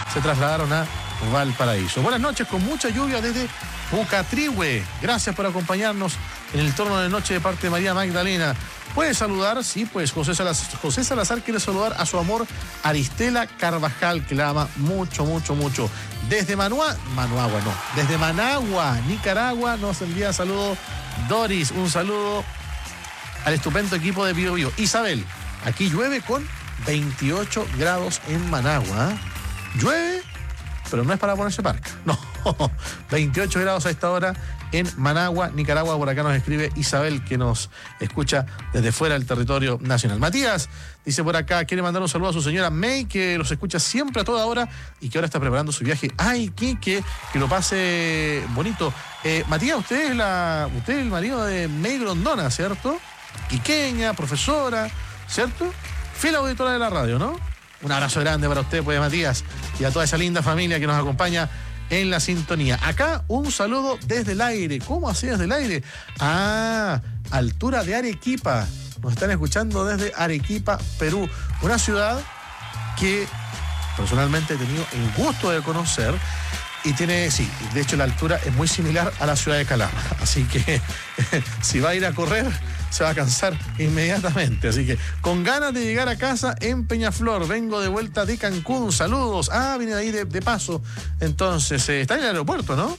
se trasladaron a Valparaíso. Buenas noches, con mucha lluvia desde Pucatrihue. Gracias por acompañarnos en el turno de noche de parte de María Magdalena. ¿Puede saludar? Sí, pues José Salazar quiere saludar a su amor Aristela Carvajal, que la ama mucho, mucho, mucho. Desde desde Managua, Nicaragua, nos envía saludo Doris. Un saludo al estupendo equipo de Bio Bio. Isabel, aquí llueve con 28 grados en Managua. Llueve, pero no es para ponerse parca. No, 28 grados a esta hora en Managua, Nicaragua. Por acá nos escribe Isabel, que nos escucha desde fuera del territorio nacional. Matías dice por acá, quiere mandar un saludo a su señora May, que los escucha siempre a toda hora y que ahora está preparando su viaje a Iquique, que lo pase bonito. Matías, usted es el marido de May Grondona, ¿cierto? Quiqueña, profesora, ¿cierto? Fiel auditora de la radio, ¿no? Un abrazo grande para usted, pues, Matías, y a toda esa linda familia que nos acompaña en la sintonía. Acá un saludo desde el aire. ¿Cómo así desde el aire? Altura de Arequipa. Nos están escuchando desde Arequipa, Perú. Una ciudad que personalmente he tenido el gusto de conocer y tiene, sí, de hecho la altura es muy similar a la ciudad de Calama. Así que si va a ir a correr, se va a cansar inmediatamente. Así que con ganas de llegar a casa en Peñaflor. Vengo de vuelta de Cancún. Saludos. Vine de ahí de paso. Entonces, está en el aeropuerto, ¿no?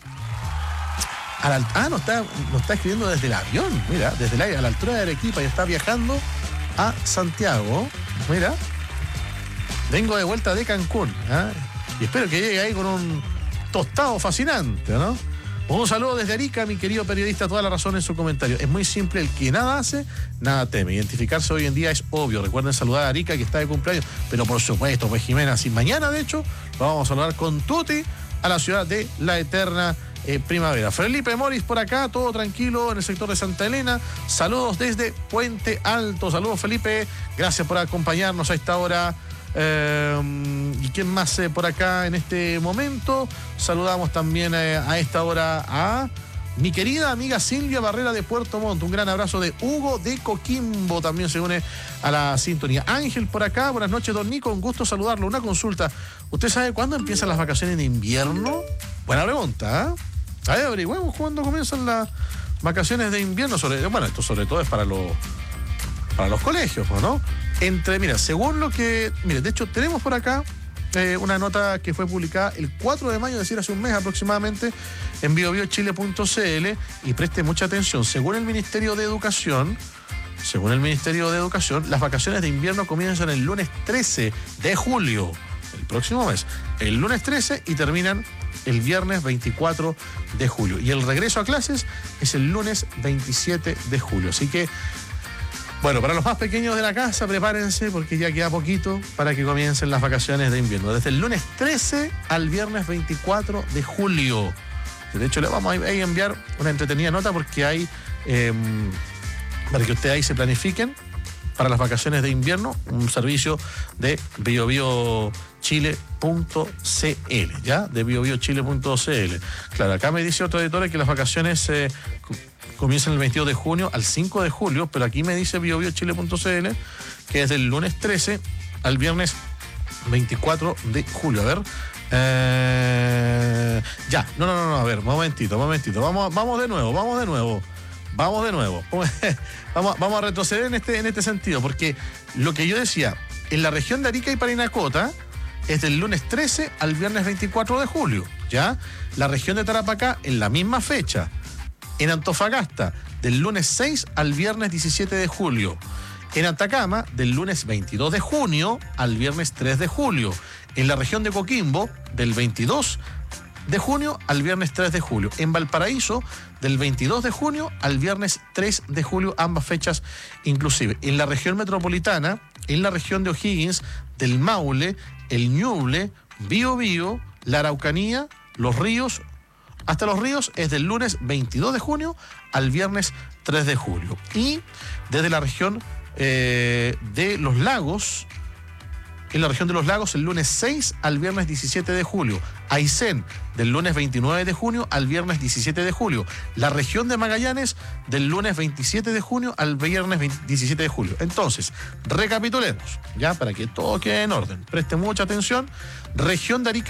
Nos está escribiendo desde el avión. Mira, desde el aire, a la altura de Arequipa, y está viajando a Santiago. Mira. Vengo de vuelta de Cancún. Y espero que llegue ahí con un tostado fascinante, ¿no? Un saludo desde Arica, mi querido periodista, toda la razón en su comentario. Es muy simple, el que nada hace, nada teme. Identificarse hoy en día es obvio. Recuerden saludar a Arica, que está de cumpleaños. Pero por supuesto, pues Jimena, si mañana de hecho, lo vamos a saludar con tutti a la ciudad de la eterna primavera. Felipe Moris por acá, todo tranquilo en el sector de Santa Elena. Saludos desde Puente Alto. Saludos, Felipe. Gracias por acompañarnos a esta hora. ¿Y quién más por acá en este momento? Saludamos también a esta hora a mi querida amiga Silvia Barrera de Puerto Montt. Un gran abrazo de Hugo de Coquimbo, también se une a la sintonía. Ángel por acá, buenas noches, don Nico, un gusto saludarlo. Una consulta, ¿usted sabe cuándo empiezan las vacaciones de invierno? Buena pregunta, A ver, averigüemos cuándo comienzan las vacaciones de invierno. Esto sobre todo es para los colegios, ¿no? Según lo que... de hecho, tenemos por acá una nota que fue publicada el 4 de mayo, es decir, hace un mes aproximadamente, en biobiochile.cl, y preste mucha atención. Según el Ministerio de Educación, las vacaciones de invierno comienzan el lunes 13 de julio, el próximo mes, el lunes 13, y terminan el viernes 24 de julio. Y el regreso a clases es el lunes 27 de julio. Así que, bueno, para los más pequeños de la casa, prepárense porque ya queda poquito para que comiencen las vacaciones de invierno. Desde el lunes 13 al viernes 24 de julio. De hecho, le vamos a enviar una entretenida nota porque hay, para que ustedes ahí se planifiquen para las vacaciones de invierno, un servicio de biobiochile.cl, ¿ya? De biobiochile.cl. Claro, acá me dice otro editor que las vacaciones comienzan el 22 de junio al 5 de julio, pero aquí me dice biobiochile.cl que es del lunes 13 al viernes 24 de julio. A ver. A ver, momentito. Vamos de nuevo. Vamos a retroceder en este sentido, porque lo que yo decía, en la región de Arica y Parinacota es del lunes 13 al viernes 24 de julio, ¿ya? La región de Tarapacá en la misma fecha. En Antofagasta, del lunes 6 al viernes 17 de julio. En Atacama, del lunes 22 de junio al viernes 3 de julio. En la región de Coquimbo, del 22 de junio al viernes 3 de julio. En Valparaíso, del 22 de junio al viernes 3 de julio, ambas fechas inclusive. En la región metropolitana, en la región de O'Higgins, del Maule, el Ñuble, Biobío, la Araucanía, Los Ríos. Hasta Los Ríos es del lunes 22 de junio al viernes 3 de julio. Y desde la región de Los Lagos, en la región de Los Lagos, el lunes 6 al viernes 17 de julio. Aysén, del lunes 29 de junio al viernes 17 de julio. La región de Magallanes, del lunes 27 de junio al viernes 17 de julio. Entonces, recapitulemos, ya, para que todo quede en orden. Preste mucha atención. Región de Arica